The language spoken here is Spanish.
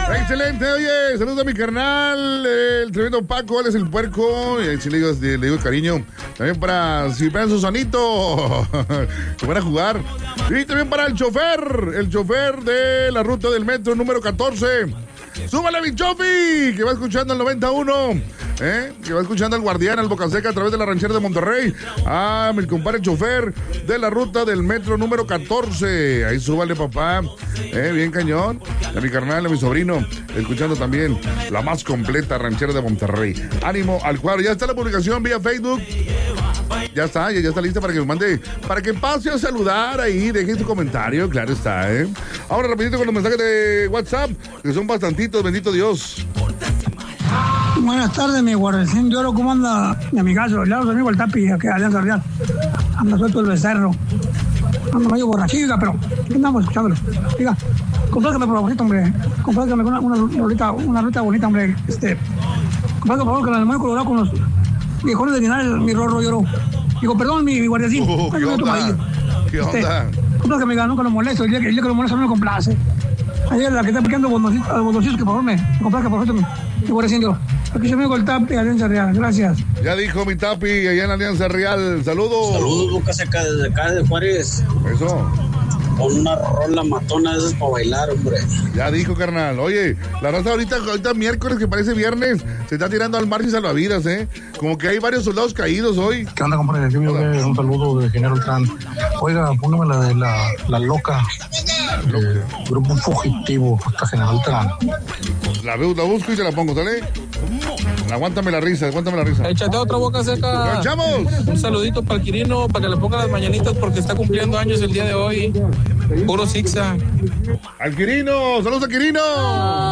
Excelente, oye, saludos a mi carnal, el tremendo Paco, él es el puerco, y ahí sí le digo cariño. También para Cipriano Susanito, que van a jugar. Y también para el chofer de la ruta del metro número 14. ¡Súbale, mi Chofi! Que va escuchando el 91. Que va escuchando al Guardián, al Bocaseca a través de la ranchera de Monterrey. Ah, mi compadre chofer de la ruta del metro número 14. Ahí súbale, papá. Bien cañón. A mi carnal, a mi sobrino. Escuchando también la más completa ranchera de Monterrey. Ánimo al cuadro. Ya está la publicación vía Facebook. Ya está lista para que me mande, para que pase a saludar ahí, deje su comentario, claro está, Ahora rapidito con los mensajes de WhatsApp, que son bastantitos, bendito Dios. Buenas tardes, mi guardián de oro, ¿cómo anda mi amigazo? Le hablo a mi amigo el Tapi, que Alianza Real. Anda suelto el becerro. Anda medio borrachiga, pero aquí andamos escuchándolo. Diga, complácame por favorito, hombre. Complácame con una rolita bonita, hombre. Complácame por favor con el demonio colorado con los viejones de Linares, mi Rorro lloró. Digo, perdón, mi guardiacín. ¿Qué onda? ¿Qué onda? Complácame, nunca lo molesto. El día que lo molesto no me complace. Ayer la que está picando a los botoncitos, que por favor me complazca, por favor, mi guardiacín. Aquí se me dijo el Tapi, Alianza Real, gracias. Ya dijo mi Tapi, allá en Alianza Real, saludos. Saludos, Bocaseca, desde acá de Juárez. Eso. Con una rola matona de esas para bailar, hombre. Ya dijo, carnal. Oye, la raza ahorita miércoles, que parece viernes, se está tirando al mar y salvavidas, Como que hay varios soldados caídos hoy. ¿Qué onda, compadre? Aquí un saludo de General Tran. Oiga, póngame la de la loca. Grupo fugitivo hasta General Tran. La busco y se la pongo, ¿sale? Aguántame la risa. Échate otra, Bocaseca. ¡Lo echamos! Un saludito para el Quirino, para que le ponga las mañanitas porque está cumpliendo años el día de hoy. Puro zigzag. ¡Al Quirino! ¡Saludos al Quirino!